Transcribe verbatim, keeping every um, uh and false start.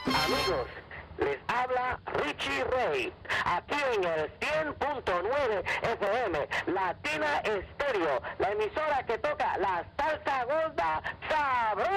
Amigos, les habla Richie Ray, aquí en el cien punto nueve F M, Latina Estéreo, la emisora que toca la salsa gorda sabrosa.